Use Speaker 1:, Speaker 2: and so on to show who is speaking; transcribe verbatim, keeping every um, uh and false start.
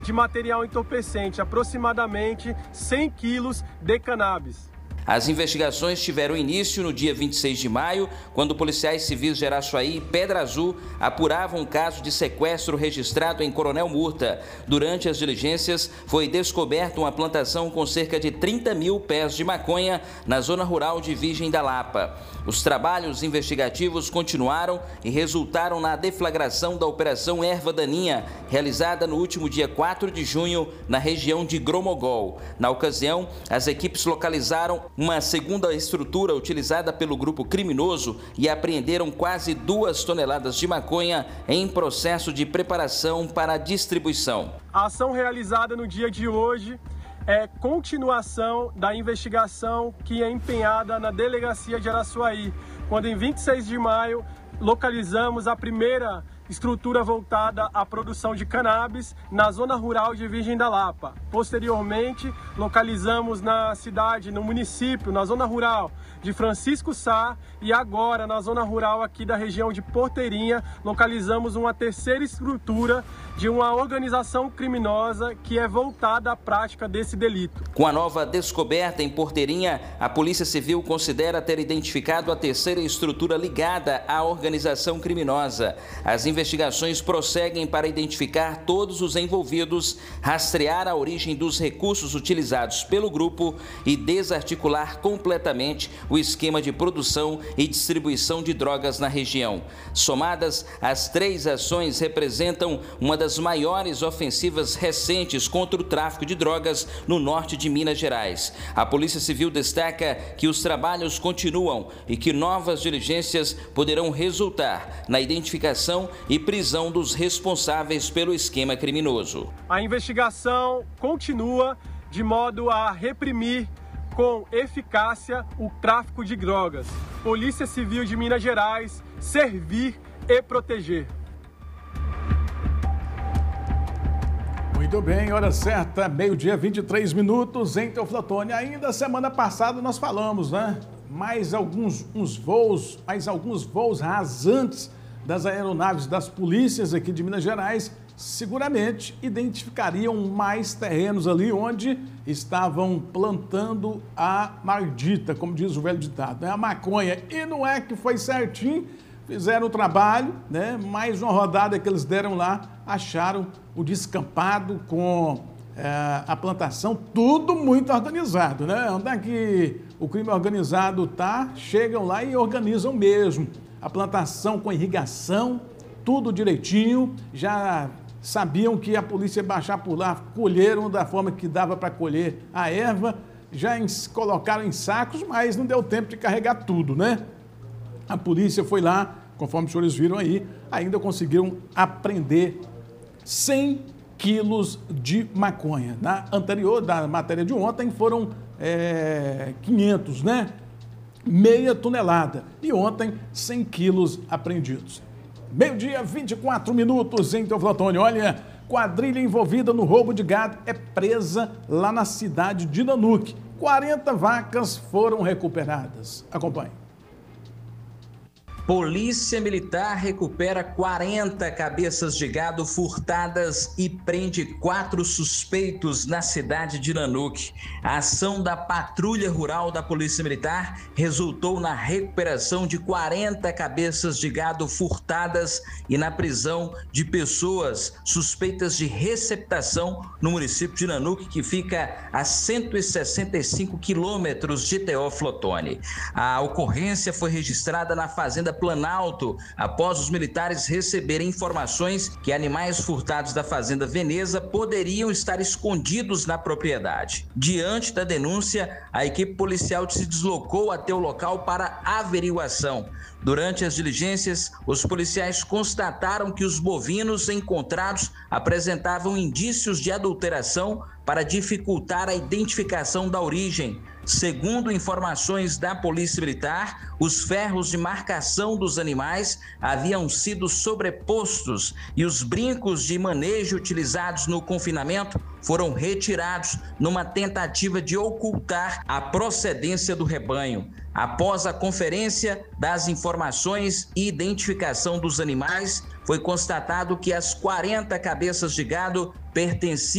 Speaker 1: de material entorpecente, aproximadamente cem quilos de cannabis.
Speaker 2: As investigações tiveram início no dia vinte e seis de maio, quando policiais civis de Araçuaí e Pedra Azul apuravam um caso de sequestro registrado em Coronel Murta. Durante as diligências, foi descoberta uma plantação com cerca de trinta mil pés de maconha na zona rural de Virgem da Lapa. Os trabalhos investigativos continuaram e resultaram na deflagração da Operação Erva Daninha, realizada no último dia quatro de junho, na região de Gromogol. Na ocasião, as equipes localizaram uma segunda estrutura utilizada pelo grupo criminoso e apreenderam quase duas toneladas de maconha em processo de preparação para distribuição.
Speaker 1: A ação realizada no dia de hoje é continuação da investigação que é empenhada na Delegacia de Araçuaí, quando em vinte e seis de maio localizamos a primeira estrutura voltada à produção de cannabis na zona rural de Virgem da Lapa. Posteriormente, localizamos na cidade, no município, na zona rural de Francisco Sá, e agora na zona rural aqui da região de Porteirinha, localizamos uma terceira estrutura de uma organização criminosa que é voltada à prática desse delito.
Speaker 2: Com a nova descoberta em Porteirinha, a Polícia Civil considera ter identificado a terceira estrutura ligada à organização criminosa. As investigações prosseguem para identificar todos os envolvidos, rastrear a origem dos recursos utilizados pelo grupo e desarticular completamente o esquema de produção e distribuição de drogas na região. Somadas, as três ações representam uma das maiores ofensivas recentes contra o tráfico de drogas no norte de Minas Gerais. A Polícia Civil destaca que os trabalhos continuam e que novas diligências poderão resultar na identificação e prisão dos responsáveis pelo esquema criminoso.
Speaker 1: A investigação continua de modo a reprimir com eficácia o tráfico de drogas. Polícia Civil de Minas Gerais, servir e proteger.
Speaker 3: Muito bem, hora certa, meio-dia, vinte e três minutos em Teoflotone. Ainda semana passada nós falamos, né? Mais alguns uns voos, mais alguns voos rasantes das aeronaves das polícias aqui de Minas Gerais seguramente identificariam mais terrenos ali onde estavam plantando a maldita, como diz o velho ditado, né? A maconha. E não é que foi certinho, fizeram o trabalho, né? Mais uma rodada que eles deram lá, acharam o descampado com é, a plantação, tudo muito organizado, né? Onde é que o crime organizado tá, chegam lá e organizam mesmo. A plantação com irrigação, tudo direitinho, já sabiam que a polícia ia baixar por lá, colheram da forma que dava para colher a erva, já em, colocaram em sacos, mas não deu tempo de carregar tudo, né? A polícia foi lá, conforme os senhores viram aí, ainda conseguiram apreender cem quilos de maconha. Na anterior, da matéria de ontem, foram é, quinhentos, né? Meia tonelada. E ontem, cem quilos apreendidos. Meio-dia, vinte e quatro minutos em Teoflotone. Olha, quadrilha envolvida no roubo de gado é presa lá na cidade de Nanuque. quarenta vacas foram recuperadas. Acompanhe.
Speaker 2: Polícia Militar recupera quarenta cabeças de gado furtadas e prende quatro suspeitos na cidade de Nanuque. A ação da Patrulha Rural da Polícia Militar resultou na recuperação de quarenta cabeças de gado furtadas e na prisão de pessoas suspeitas de receptação no município de Nanuque, que fica a cento e sessenta e cinco quilômetros de Teoflotone. A ocorrência foi registrada na Fazenda Planalto, após os militares receberem informações que animais furtados da Fazenda Veneza poderiam estar escondidos na propriedade. Diante da denúncia, a equipe policial se deslocou até o local para averiguação. Durante as diligências, os policiais constataram que os bovinos encontrados apresentavam indícios de adulteração para dificultar a identificação da origem. Segundo informações da Polícia Militar, os ferros de marcação dos animais haviam sido sobrepostos e os brincos de manejo utilizados no confinamento foram retirados numa tentativa de ocultar a procedência do rebanho. Após a conferência das informações e identificação dos animais, foi constatado que as quarenta cabeças de gado pertencia